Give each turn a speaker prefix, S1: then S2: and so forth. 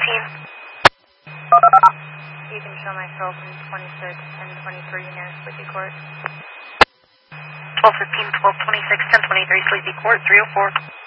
S1: You can show myself in 26 and 23 near Sleepy Court.
S2: 1215, 1226, 1023, Sleepy Court, 304.